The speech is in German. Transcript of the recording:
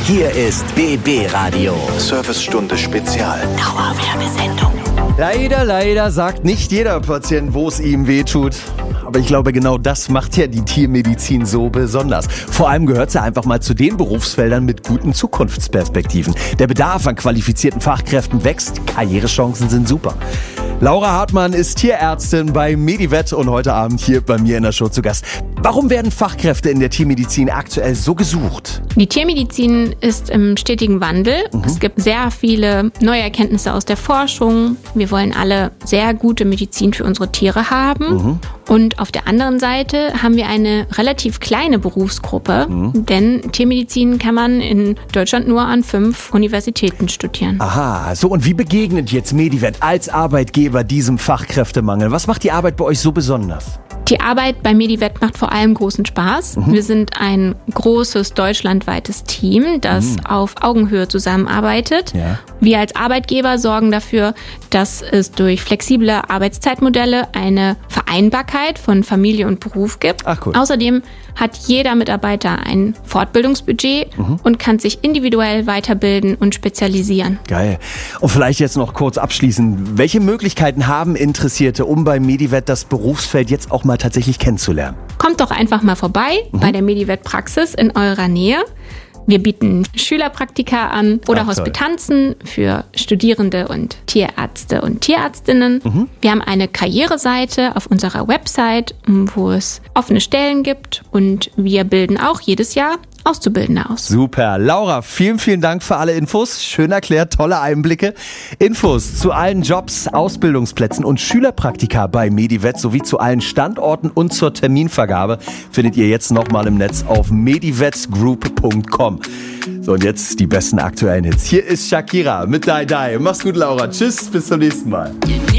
Hier ist BB Radio. Servicestunde Spezial. Dauerwerbesendung. Leider sagt nicht jeder Patient, wo es ihm wehtut. Aber ich glaube, genau das macht ja die Tiermedizin so besonders. Vor allem gehört sie einfach mal zu den Berufsfeldern mit guten Zukunftsperspektiven. Der Bedarf an qualifizierten Fachkräften wächst, Karrierechancen sind super. Laura Hartmann ist Tierärztin bei Medivet und heute Abend hier bei mir in der Show zu Gast. Warum werden Fachkräfte in der Tiermedizin aktuell so gesucht? Die Tiermedizin ist im stetigen Wandel. Es gibt sehr viele neue Erkenntnisse aus der Forschung. Wir wollen alle sehr gute Medizin für unsere Tiere haben. Und auf der anderen Seite haben wir eine relativ kleine Berufsgruppe, denn Tiermedizin kann man in Deutschland nur an 5 Universitäten studieren. Aha, so und wie begegnet jetzt Medivet als Arbeitgeber diesem Fachkräftemangel? Was macht die Arbeit bei euch so besonders? Die Arbeit bei Medivet macht vor allem großen Spaß. Wir sind ein großes deutschlandweites Team, das auf Augenhöhe zusammenarbeitet. Ja. Wir als Arbeitgeber sorgen dafür, dass es durch flexible Arbeitszeitmodelle eine Vereinbarkeit von Familie und Beruf gibt. Ach, cool. Außerdem hat jeder Mitarbeiter ein Fortbildungsbudget und kann sich individuell weiterbilden und spezialisieren. Geil. Und vielleicht jetzt noch kurz abschließend. Welche Möglichkeiten haben Interessierte, um bei Medivet das Berufsfeld jetzt auch mal tatsächlich kennenzulernen? Kommt doch einfach mal vorbei bei der Medivet-Praxis in eurer Nähe. Wir bieten Schülerpraktika an oder Ach, toll. Hospitanzen für Studierende und Tierärzte und Tierärztinnen. Wir haben eine Karriereseite auf unserer Website, wo es offene Stellen gibt und wir bilden auch jedes Jahr Auszubildende aus. Super. Laura, vielen Dank für alle Infos. Schön erklärt, tolle Einblicke. Infos zu allen Jobs, Ausbildungsplätzen und Schülerpraktika bei Medivet sowie zu allen Standorten und zur Terminvergabe findet ihr jetzt nochmal im Netz auf medivetgroup.com. So, und jetzt die besten aktuellen Hits. Hier ist Shakira mit Die Die. Mach's gut, Laura. Tschüss, bis zum nächsten Mal.